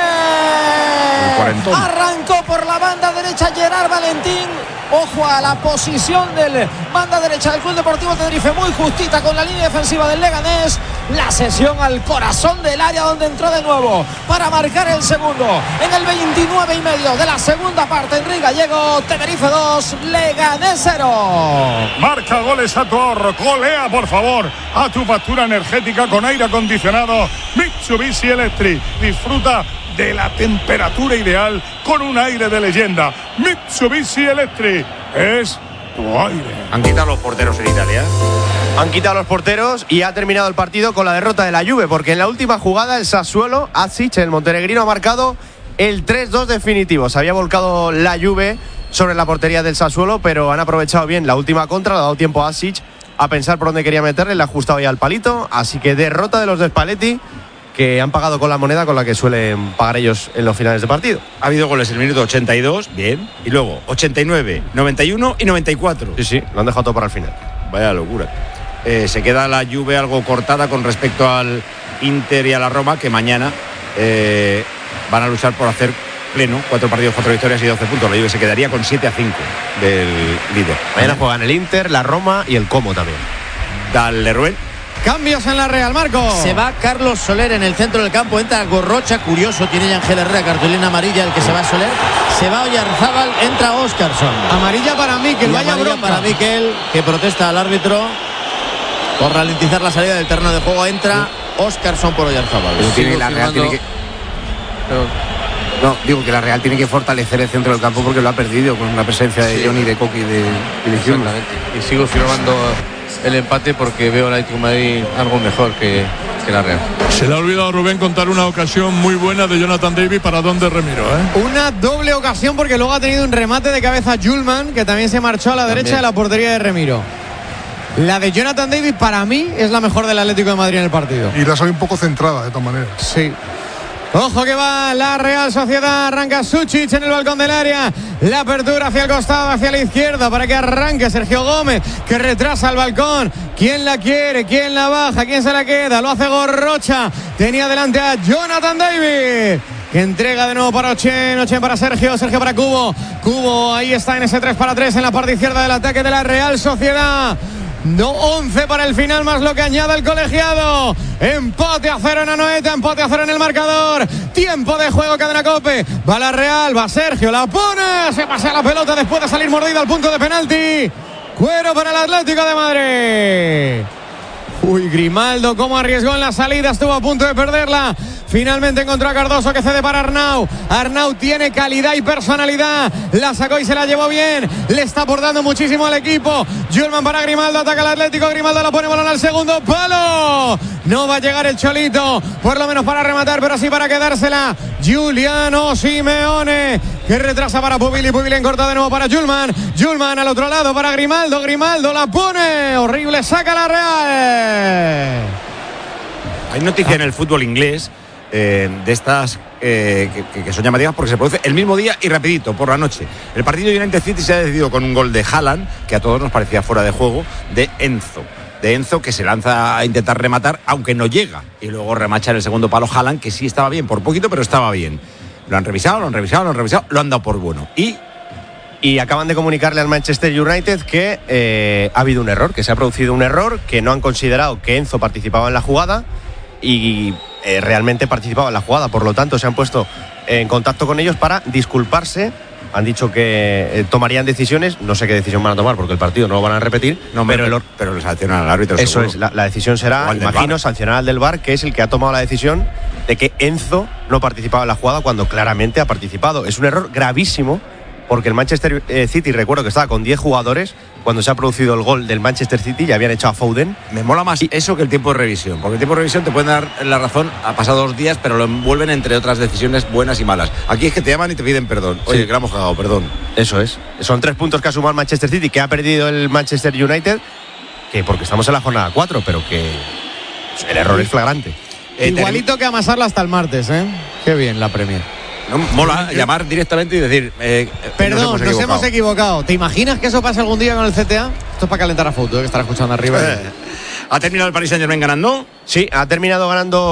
Arrancó por la banda derecha Gerard Valentín. Ojo a la posición del banda derecha del Club Deportivo Tenerife, muy justita con la línea defensiva del Leganés. La sesión al corazón del área donde entró de nuevo para marcar el segundo. En el veintinueve y medio de la segunda parte, Enrique Gallego, Tenerife dos, Leganés cero. Marca goles a tu ahorro, golea por favor a tu factura energética con aire acondicionado Mitsubishi Electric. Disfruta de la temperatura ideal con un aire de leyenda. Mitsubishi Electric es tu aire. Han quitado los porteros en Italia. Han quitado los porteros y ha terminado el partido con la derrota de la Juve, porque en la última jugada el Sassuolo, Asic, el montenegrino, ha marcado el tres dos definitivo. Se había volcado la Juve sobre la portería del Sassuolo, pero han aprovechado bien la última contra, le ha dado tiempo a Asic a pensar por dónde quería meterle, le ha ajustado ya al palito, así que derrota de los de Spalletti, que han pagado con la moneda con la que suelen pagar ellos en los finales de partido. Ha habido goles en el minuto ochenta y dos, bien, y luego ochenta y nueve, noventa y uno y noventa y cuatro. Sí, sí, lo han dejado todo para el final. Vaya locura. Eh, se queda la Juve algo cortada con respecto al Inter y a la Roma, que mañana eh, van a luchar por hacer pleno, cuatro partidos, cuatro victorias y doce puntos. La Juve se quedaría con siete a cinco del líder. Mañana juegan el Inter, la Roma y el Como también. Dale, Rubén. Cambios en la Real, Marco. Se va Carlos Soler en el centro del campo, entra Gorrocha, curioso, tiene ya Ángel Herrera, cartulina amarilla, el que se va Soler. Se va Oyarzábal, entra Óscarson. Amarilla para Mikel, vaya amarilla bronca. para Mikel, que protesta al árbitro por ralentizar la salida del terreno de juego. Entra Óscarson por Oyarzábal. Pero tiene, la Real tiene que... Pero... No, digo que la Real tiene que fortalecer el centro del campo porque lo ha perdido con la presencia de sí. Johnny, de Coqui y de, y de Exactamente. Y sigo firmando el empate porque veo al Atlético de Madrid algo mejor que, que la Real. Se le ha olvidado a Rubén contar una ocasión muy buena de Jonathan David para Don de Remiro, ¿eh? Una doble ocasión porque luego ha tenido un remate de cabeza Julman, que también se marchó a la también. derecha de la portería de Remiro. La de Jonathan David para mí es la mejor del Atlético de Madrid en el partido. Y la salió un poco centrada de todas maneras. Sí. Ojo que va la Real Sociedad, arranca Suchic en el balcón del área, la apertura hacia el costado, hacia la izquierda para que arranque Sergio Gómez, que retrasa el balcón. ¿Quién la quiere? ¿Quién la baja? ¿Quién se la queda? Lo hace Gorrocha, tenía delante a Jonathan David, que entrega de nuevo para Ochen, Ochen para Sergio, Sergio para Cubo, Cubo ahí está en ese tres para tres en la parte izquierda del ataque de la Real Sociedad. No, once para el final más lo que añade el colegiado. Empate a cero en Anoeta, empate a cero en el marcador. Tiempo de juego, cadena COPE. Va la Real, va Sergio, la pone, se pasea la pelota después de salir mordida al punto de penalti. Cuero para el Atlético de Madrid. Uy, Grimaldo cómo arriesgó en la salida, estuvo a punto de perderla. Finalmente encontró a Cardoso, que cede para Arnau. Arnau tiene calidad y personalidad. La sacó y se la llevó bien. Le está aportando muchísimo al equipo. Julman para Grimaldo, ataca al Atlético. Grimaldo la pone balón al segundo palo. No va a llegar el Cholito, por lo menos para rematar, pero sí para quedársela. Giuliano Simeone, que retrasa para Pubili. Pubili en corta de nuevo para Julman. Julman al otro lado para Grimaldo. Grimaldo la pone. Horrible, saca la Real. Hay noticia en el fútbol inglés. Eh, de estas eh, que, que son llamativas porque se produce el mismo día y rapidito, por la noche. El partido de United City se ha decidido con un gol de Haaland, que a todos nos parecía fuera de juego, de Enzo. De Enzo, que se lanza a intentar rematar, aunque no llega. Y luego remacha en el segundo palo Haaland, que sí estaba bien, por poquito, pero estaba bien. Lo han revisado, lo han revisado, lo han revisado, lo han dado por bueno. Y... Y acaban de comunicarle al Manchester United que eh, ha habido un error, que se ha producido un error, que no han considerado que Enzo participaba en la jugada y eh, realmente participaba en la jugada. Por lo tanto, se han puesto en contacto con ellos para disculparse. Han dicho que eh, tomarían decisiones. No sé qué decisión van a tomar porque el partido no lo van a repetir. No, pero, pero, pero le sancionan al árbitro. Eso seguro. es, la, la decisión será, imagino, sancionar al del V A R, que es el que ha tomado la decisión de que Enzo no participaba en la jugada cuando claramente ha participado. Es un error gravísimo, porque el Manchester City, recuerdo que estaba con diez jugadores cuando se ha producido el gol del Manchester City, ya habían echado a Foden. Me mola más eso que el tiempo de revisión, porque el tiempo de revisión te pueden dar la razón a pasados dos días, pero lo envuelven entre otras decisiones buenas y malas. Aquí es que te llaman y te piden perdón. Oye, sí, que la hemos cagado, perdón. Eso es. Son tres puntos que ha sumado el Manchester City, que ha perdido el Manchester United, que porque estamos en la jornada cuatro, pero que el error es flagrante. Igualito que amasarla hasta el martes, ¿eh? Qué bien la Premier. No, mola llamar directamente y decir eh, perdón, nos, hemos, nos hemos equivocado. ¿Te imaginas que eso pase algún día con el C T A? Esto es para calentar a fútbol, ¿eh? Que estará escuchando arriba. ¿Ha terminado el Paris Saint-Germain ganando? Sí, ha terminado ganando